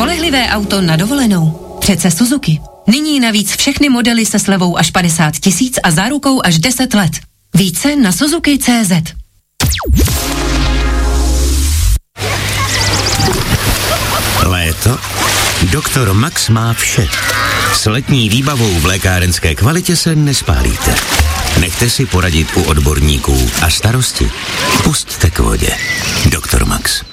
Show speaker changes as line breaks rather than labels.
spolehlivé auto na dovolenou. Přece Suzuki. Nyní navíc všechny modely se slevou až 50 000 a zárukou až 10 let. Více na Suzuki.cz.
Léto? Doktor Max má vše. S letní výbavou v lékárenské kvalitě se nespálíte. Nechte si poradit u odborníků a starosti pusťte k vodě. Doktor Max.